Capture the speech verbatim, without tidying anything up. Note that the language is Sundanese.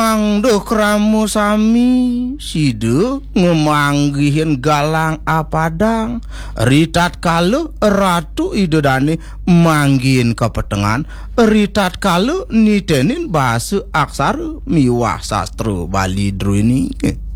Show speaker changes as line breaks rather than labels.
Mangduh kramu sami sidu ngemanggihin galang apadang ritat kalu ratu idodane manggin kepetengan ritat kalu nitenin bahasa aksara miwah sastra Bali dru ini